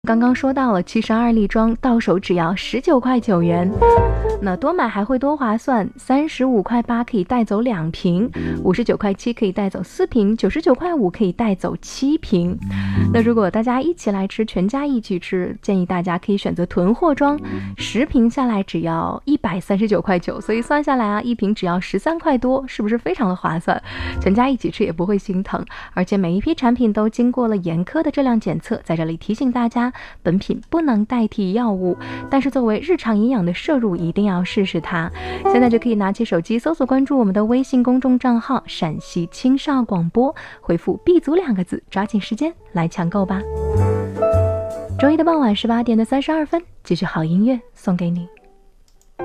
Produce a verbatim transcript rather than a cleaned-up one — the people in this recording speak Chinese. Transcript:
刚刚说到了七十二粒装，到手只要十九块九元。那多买还会多划算，三十五块八可以带走两瓶，五十九块七可以带走四瓶，九十九块五可以带走七瓶。那如果大家一起来吃，全家一起吃，建议大家可以选择囤货装，十瓶下来只要一百三十九块九，所以算下来啊，一瓶只要十三块多，是不是非常的划算？全家一起吃也不会心疼，而且每一批产品都经过了严苛的质量检测。在这里提醒大家，本品不能代替药物，但是作为日常营养的摄入，一定要试试它。现在就可以拿起手机搜索关注我们的微信公众账号陕西青少广播，回复 B 族两个字，抓紧时间来抢购吧。周一的傍晚十八点的三十二分，继续好音乐送给你。